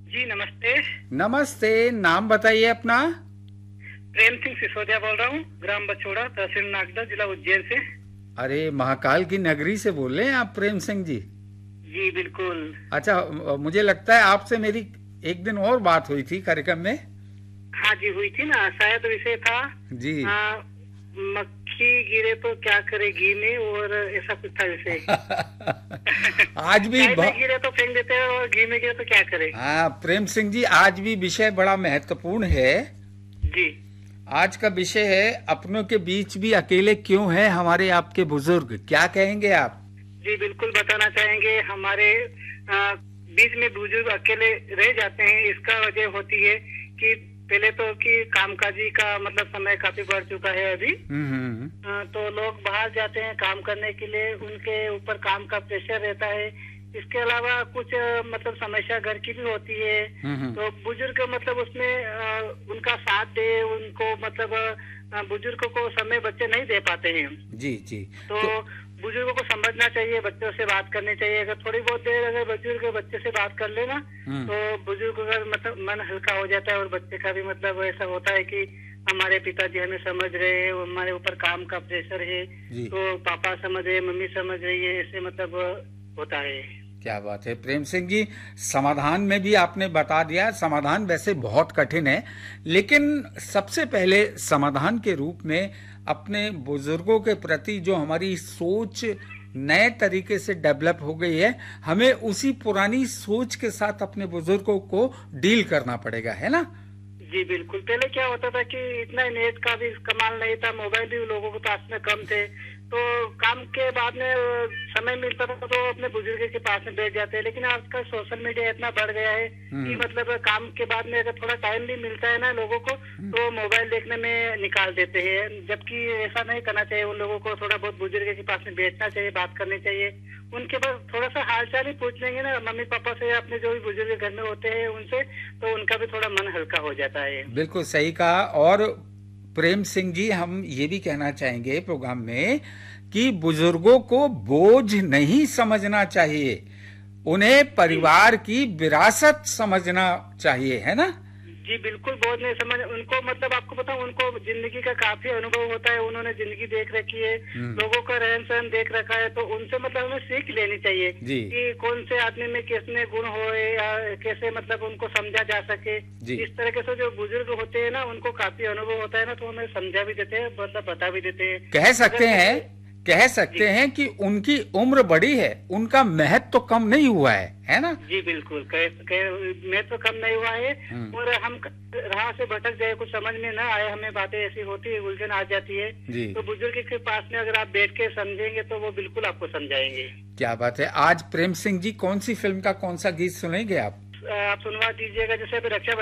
जी नमस्ते। नमस्ते। नाम बताइए अपना। प्रेम सिंह सिसोदिया बोल रहा हूँ, ग्राम बछोड़ा, तहसील नागदा, जिला उज्जैन से। अरे महाकाल की नगरी से बोल रहे हैं आप प्रेम सिंह जी। जी बिल्कुल। अच्छा, मुझे लगता है आपसे मेरी एक दिन और बात हुई थी कार्यक्रम में। हाँ जी हुई थी ना, शायद विषय था जी। मक्खी गिरे तो क्या करे घी में, और ऐसा कुछ था विषय। आज भी चाय में गिरे तो फेंक देते हैं और घी में गिरे तो क्या करे। हाँ प्रेम सिंह जी, आज भी विषय बड़ा महत्वपूर्ण है। जी आज का विषय है अपनों के बीच भी अकेले क्यों हैं हमारे आपके बुजुर्ग, क्या कहेंगे आप? जी बिल्कुल बताना चाहेंगे। हमारे बीच में बुजुर्ग अकेले रह जाते हैं, इसका वजह होती है कि पहले तो कि कामकाजी का मतलब समय काफी बढ़ चुका है अभी। तो लोग बाहर जाते हैं काम करने के लिए, उनके ऊपर काम का प्रेशर रहता है। इसके अलावा कुछ मतलब समस्या घर की भी होती है। तो बुजुर्ग मतलब उसमें उनका साथ दे, उनको मतलब बुजुर्गों को समय बच्चे नहीं दे पाते हैं। जी जी। तो बुजुर्गों को समझना चाहिए, बच्चों से बात करनी चाहिए। अगर थोड़ी बहुत देर अगर बुजुर्ग बच्चे से बात कर लेना तो बुजुर्ग का मतलब मन हल्का हो जाता है, और बच्चे का भी मतलब ऐसा होता है कि हमारे पिताजी हमें समझ रहे हैं, हमारे ऊपर काम का प्रेशर है तो पापा समझ रहे, मम्मी समझ रही है, ऐसे मतलब होता है। क्या बात है प्रेम सिंह जी, समाधान में भी आपने बता दिया। समाधान वैसे बहुत कठिन है, लेकिन सबसे पहले समाधान के रूप में अपने बुजुर्गों के प्रति जो हमारी सोच नए तरीके से डेवलप हो गई है, हमें उसी पुरानी सोच के साथ अपने बुजुर्गों को डील करना पड़ेगा, है ना? जी बिल्कुल। पहले क्या होता था कि इतना नेट का भी कमाल नहीं था, मोबाइल भी लोगों के पास में कम थे, तो काम के बाद में समय मिलता था तो अपने बुजुर्ग के पास में बैठ जाते हैं। लेकिन आजकल सोशल मीडिया इतना बढ़ गया है कि मतलब काम के बाद में अगर थोड़ा टाइम भी मिलता है ना लोगों को, तो मोबाइल देखने में निकाल देते हैं। जबकि ऐसा नहीं करना चाहिए, उन लोगों को थोड़ा बहुत बुजुर्ग के पास में बैठना चाहिए, बात करनी चाहिए। उनके पास थोड़ा सा हालचाल ही पूछ लेंगे ना मम्मी पापा से, अपने जो भी बुजुर्ग घर में होते हैं उनसे, तो उनका भी थोड़ा मन हल्का हो जाता है। बिल्कुल सही कहा। और प्रेम सिंह जी, हम ये भी कहना चाहेंगे प्रोग्राम में कि बुजुर्गों को बोझ नहीं समझना चाहिए, उन्हें परिवार की विरासत समझना चाहिए, है ना? जी बिल्कुल। बहुत नहीं समझ उनको, मतलब आपको पता उनको जिंदगी का काफी अनुभव होता है, उन्होंने जिंदगी देख रखी है, लोगों का रहन सहन देख रखा है, तो उनसे मतलब हमें सीख लेनी चाहिए कि कौन से आदमी में कितने गुण हो या कैसे मतलब उनको समझा जा सके। इस तरह से जो बुजुर्ग होते हैं ना, उनको काफी अनुभव होता है ना, तो हमें समझा भी देते हैं, मतलब बता भी देते हैं। कह सकते हैं कि उनकी उम्र बड़ी है, उनका महत्व तो कम नहीं हुआ है ना? जी बिल्कुल। महत्व कम नहीं हुआ है, और हम राह से भटक जाए, कुछ समझ में न आए, हमें बातें ऐसी होती है, उलझन आ जाती है, तो बुजुर्ग के पास में अगर आप बैठ के समझेंगे तो वो बिल्कुल आपको समझाएंगे। क्या बात है। आज प्रेम सिंह जी, कौन सी फिल्म का कौन सा गीत सुनेंगे आप? आप सुनवा दीजिएगा, जैसे अभी रक्षा